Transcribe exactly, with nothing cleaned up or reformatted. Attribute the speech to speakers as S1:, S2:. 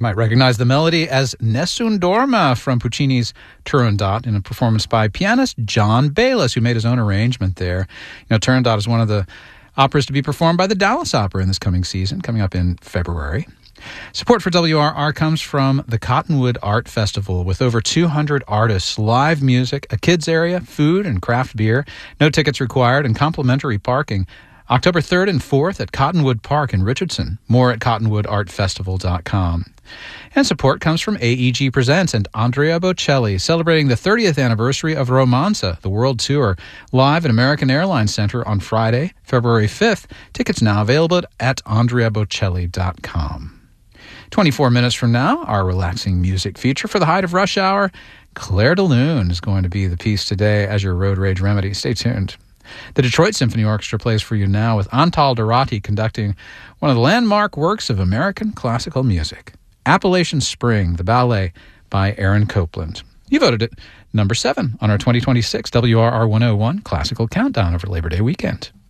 S1: might recognize the melody as Nessun Dorma from Puccini's Turandot in a performance by pianist John Bayliss, who made his own arrangement there. You know, Turandot is one of the operas to be performed by the Dallas Opera in this coming season, coming up in February. Support for W R R comes from the Cottonwood Art Festival with over two hundred artists, live music, a kids area, food and craft beer, no tickets required, and complimentary parking. October third and fourth at Cottonwood Park in Richardson. More at cottonwood art festival dot com. And support comes from A E G Presents and Andrea Bocelli, celebrating the thirtieth anniversary of Romanza, the world tour, live at American Airlines Center on Friday, February fifth. Tickets now available at andrea bocelli dot com. twenty-four minutes from now, our relaxing music feature for the height of rush hour. Claire de Lune is going to be the piece today as your road rage remedy. Stay tuned. The Detroit Symphony Orchestra plays for you now with Antal Dorati conducting one of the landmark works of American classical music, Appalachian Spring, the ballet by Aaron Copland. You voted it number seven on our twenty twenty-six W R R one oh one Classical Countdown over Labor Day weekend.